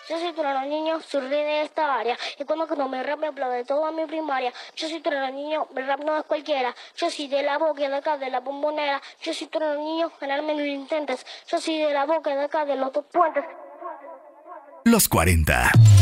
Yo soy trueno niño, soy rey de esta área. Y cuando me rap me aplaude toda mi primaria. Yo soy trueno niño, mi rap no es cualquiera. Yo soy de la boca de acá, de la bombonera. Yo soy trueno niño, ganarme no lo intentes. Yo soy de la boca de acá, de los dos puentes. Los 40.